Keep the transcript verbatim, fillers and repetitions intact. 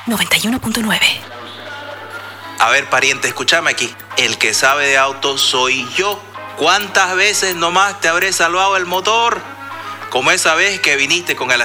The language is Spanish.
noventa y uno punto nueve. A ver, pariente, escúchame aquí. El que sabe de autos soy yo. ¿Cuántas veces nomás te habré salvado el motor? Como esa vez que viniste con el